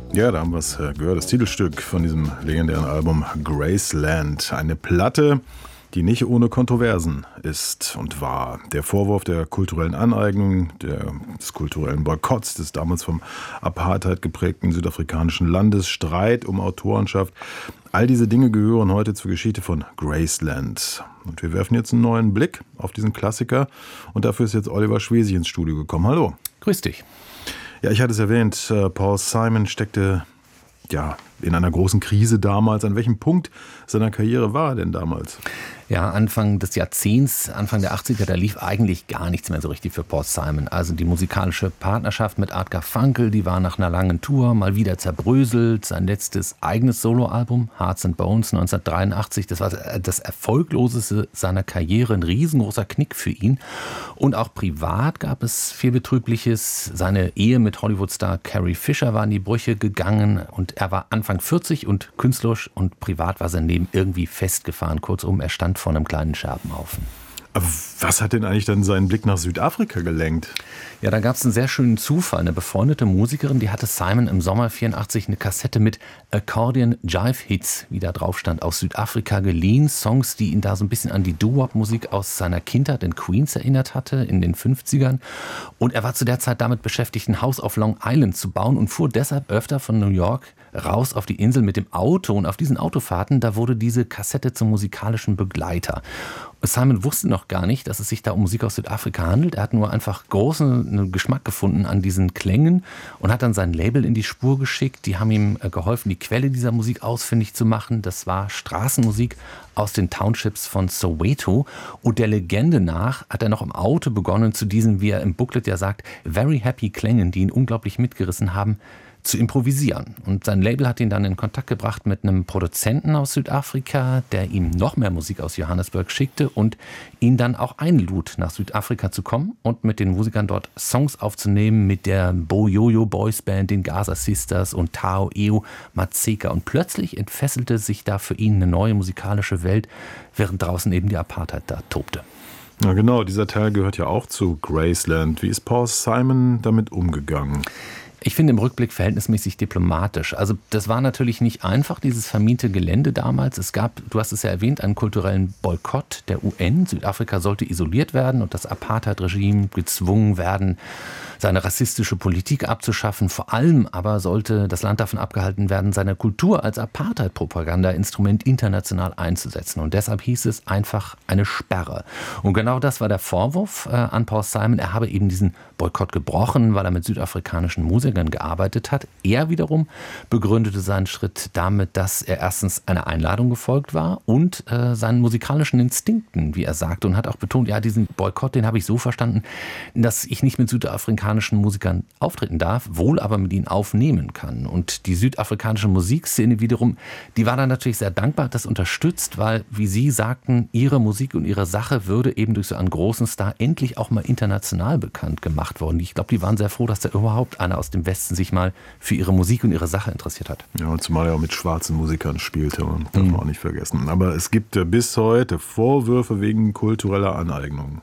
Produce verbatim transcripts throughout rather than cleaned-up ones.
Ja, da haben wir es gehört, das Titelstück von diesem legendären Album Graceland. Eine Platte, die nicht ohne Kontroversen ist und war. Der Vorwurf der kulturellen Aneignung, der, des kulturellen Boykotts, des damals vom Apartheid geprägten südafrikanischen Landes, Streit um Autorenschaft. All diese Dinge gehören heute zur Geschichte von Graceland. Und wir werfen jetzt einen neuen Blick auf diesen Klassiker. Und dafür ist jetzt Oliver Schwesig ins Studio gekommen. Hallo. Grüß dich. Ja, ich hatte es erwähnt, Paul Simon steckte ja in einer großen Krise damals. An welchem Punkt seiner Karriere war er denn damals? Ja, Anfang des Jahrzehnts, Anfang der achtziger, da lief eigentlich gar nichts mehr so richtig für Paul Simon. Also die musikalische Partnerschaft mit Art Garfunkel, die war nach einer langen Tour mal wieder zerbröselt. Sein letztes eigenes Soloalbum, Hearts and Bones, neunzehnhundertdreiundachtzig, das war das erfolgloseste seiner Karriere, ein riesengroßer Knick für ihn. Und auch privat gab es viel Betrübliches. Seine Ehe mit Hollywood-Star Carrie Fisher war in die Brüche gegangen und er war Anfang vierzig und künstlerisch und privat war sein Leben irgendwie festgefahren. Kurzum, er stand vor einem kleinen Scherbenhaufen. Aber was hat denn eigentlich dann seinen Blick nach Südafrika gelenkt? Ja, da gab es einen sehr schönen Zufall. Eine befreundete Musikerin, die hatte Simon im Sommer vierundachtzig eine Kassette mit Accordion Jive Hits, wie da drauf stand, aus Südafrika geliehen. Songs, die ihn da so ein bisschen an die Doo-Wop-Musik aus seiner Kindheit in Queens erinnert hatte, in den fünfzigern. Und er war zu der Zeit damit beschäftigt, ein Haus auf Long Island zu bauen und fuhr deshalb öfter von New York raus auf die Insel mit dem Auto. Und auf diesen Autofahrten, da wurde diese Kassette zum musikalischen Begleiter. Simon wusste noch gar nicht, dass es sich da um Musik aus Südafrika handelt. Er hat nur einfach großen Geschmack gefunden an diesen Klängen und hat dann sein Label in die Spur geschickt. Die haben ihm geholfen, die Quelle dieser Musik ausfindig zu machen. Das war Straßenmusik aus den Townships von Soweto. Und der Legende nach hat er noch im Auto begonnen, zu diesen, wie er im Booklet ja sagt, very happy Klängen, die ihn unglaublich mitgerissen haben, zu improvisieren. Und sein Label hat ihn dann in Kontakt gebracht mit einem Produzenten aus Südafrika, der ihm noch mehr Musik aus Johannesburg schickte und ihn dann auch einlud, nach Südafrika zu kommen und mit den Musikern dort Songs aufzunehmen, mit der Boyoyo Boys Band, den Gaza Sisters und Tao Eo Matseka. Und plötzlich entfesselte sich da für ihn eine neue musikalische Welt, während draußen eben die Apartheid da tobte. Ja, genau, dieser Teil gehört ja auch zu Graceland. Wie ist Paul Simon damit umgegangen? Ich finde im Rückblick verhältnismäßig diplomatisch. Also das war natürlich nicht einfach, dieses vermiente Gelände damals. Es gab, du hast es ja erwähnt, einen kulturellen Boykott der U N. Südafrika sollte isoliert werden und das Apartheid-Regime gezwungen werden, seine rassistische Politik abzuschaffen. Vor allem aber sollte das Land davon abgehalten werden, seine Kultur als Apartheid-Propaganda-Instrument international einzusetzen. Und deshalb hieß es einfach eine Sperre. Und genau das war der Vorwurf äh, an Paul Simon. Er habe eben diesen Boykott gebrochen, weil er mit südafrikanischen Musikern gearbeitet hat. Er wiederum begründete seinen Schritt damit, dass er erstens einer Einladung gefolgt war und äh, seinen musikalischen Instinkten, wie er sagte, und hat auch betont, ja, diesen Boykott, den habe ich so verstanden, dass ich nicht mit südafrikanischen Musikern auftreten darf, wohl aber mit ihnen aufnehmen kann. Und die südafrikanische Musikszene wiederum, die war dann natürlich sehr dankbar, das unterstützt, weil, wie sie sagten, ihre Musik und ihre Sache würde eben durch so einen großen Star endlich auch mal international bekannt gemacht worden. Ich glaube, die waren sehr froh, dass da überhaupt einer aus dem Westen sich mal für ihre Musik und ihre Sache interessiert hat. Ja, und zumal er auch mit schwarzen Musikern spielte, und darf man auch nicht vergessen. Aber es gibt bis heute Vorwürfe wegen kultureller Aneignung.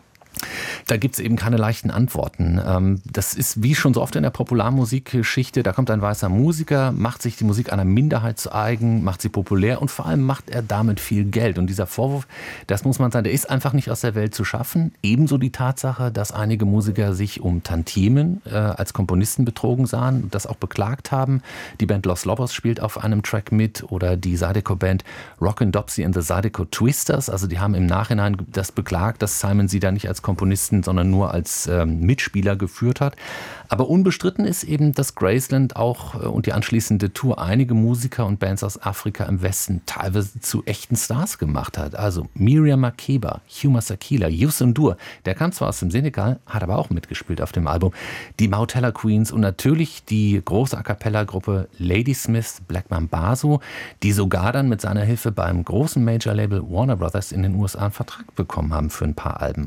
Da gibt es eben keine leichten Antworten. Das ist wie schon so oft in der Popularmusikgeschichte, da kommt ein weißer Musiker, macht sich die Musik einer Minderheit zu eigen, macht sie populär und vor allem macht er damit viel Geld. Und dieser Vorwurf, das muss man sagen, der ist einfach nicht aus der Welt zu schaffen. Ebenso die Tatsache, dass einige Musiker sich um Tantiemen äh, als Komponisten betrogen sahen und das auch beklagt haben. Die Band Los Lobos spielt auf einem Track mit oder die Zydeco-Band Rockin' Dopsy and the Zydeco Twisters. Also die haben im Nachhinein das beklagt, dass Simon sie da nicht als Komponisten, sondern nur als ähm, Mitspieler geführt hat. Aber unbestritten ist eben, dass Graceland auch äh, und die anschließende Tour einige Musiker und Bands aus Afrika im Westen teilweise zu echten Stars gemacht hat. Also Miriam Makeba, Hugh Masakila, Youssou N'Dour, der kam zwar aus dem Senegal, hat aber auch mitgespielt auf dem Album. Die Mautella Queens und natürlich die große A-Cappella-Gruppe Ladysmith Black Mambazo, die sogar dann mit seiner Hilfe beim großen Major-Label Warner Brothers in den U S A einen Vertrag bekommen haben für ein paar Alben. Also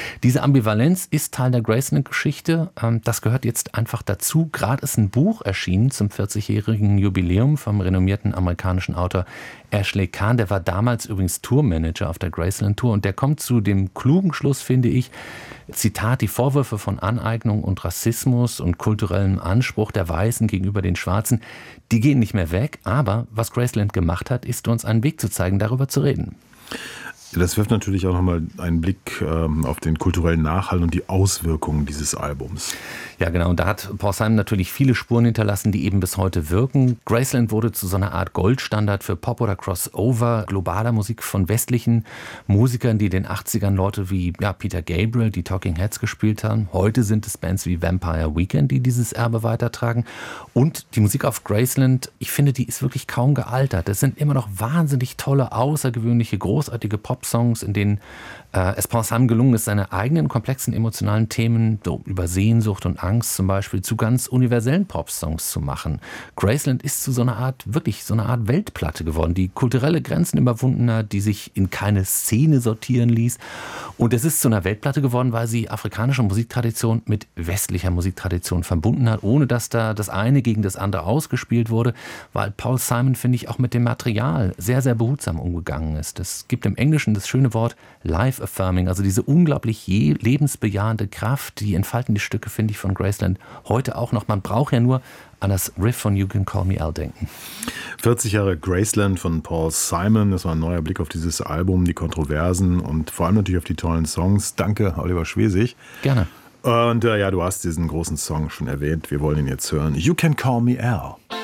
Diese Ambivalenz ist Teil der Graceland-Geschichte. Das gehört jetzt einfach dazu. Gerade ist ein Buch erschienen zum vierzigjährigen Jubiläum vom renommierten amerikanischen Autor Ashley Kahn. Der war damals übrigens Tourmanager auf der Graceland-Tour und der kommt zu dem klugen Schluss, finde ich, Zitat, die Vorwürfe von Aneignung und Rassismus und kulturellem Anspruch der Weißen gegenüber den Schwarzen, die gehen nicht mehr weg. Aber was Graceland gemacht hat, ist uns einen Weg zu zeigen, darüber zu reden. Das wirft natürlich auch nochmal einen Blick ähm, auf den kulturellen Nachhall und die Auswirkungen dieses Albums. Ja, genau. Und da hat Paul Simon natürlich viele Spuren hinterlassen, die eben bis heute wirken. Graceland wurde zu so einer Art Goldstandard für Pop oder Crossover globaler Musik von westlichen Musikern, die in den achtzigern Leute wie ja, Peter Gabriel, die Talking Heads gespielt haben. Heute sind es Bands wie Vampire Weekend, die dieses Erbe weitertragen. Und die Musik auf Graceland, ich finde, die ist wirklich kaum gealtert. Es sind immer noch wahnsinnig tolle, außergewöhnliche, großartige Pop-Songs, in denen äh, es Paul Simon gelungen ist, seine eigenen komplexen emotionalen Themen, so über Sehnsucht und Angst zum Beispiel, zu ganz universellen Pop-Songs zu machen. Graceland ist zu so einer Art, wirklich so einer Art Weltplatte geworden, die kulturelle Grenzen überwunden hat, die sich in keine Szene sortieren ließ. Und es ist zu einer Weltplatte geworden, weil sie afrikanische Musiktradition mit westlicher Musiktradition verbunden hat, ohne dass da das eine gegen das andere ausgespielt wurde, weil Paul Simon, finde ich, auch mit dem Material sehr, sehr behutsam umgegangen ist. Es gibt im Englischen das schöne Wort life-affirming, also diese unglaublich je lebensbejahende Kraft, die entfalten die Stücke, finde ich, von Graceland heute auch noch. Man braucht ja nur an das Riff von You Can Call Me Al denken. vierzig Jahre Graceland von Paul Simon, das war ein neuer Blick auf dieses Album, die Kontroversen und vor allem natürlich auf die tollen Songs. Danke, Oliver Schwesig. Gerne. Und äh, ja, du hast diesen großen Song schon erwähnt, wir wollen ihn jetzt hören. You Can Call Me Al.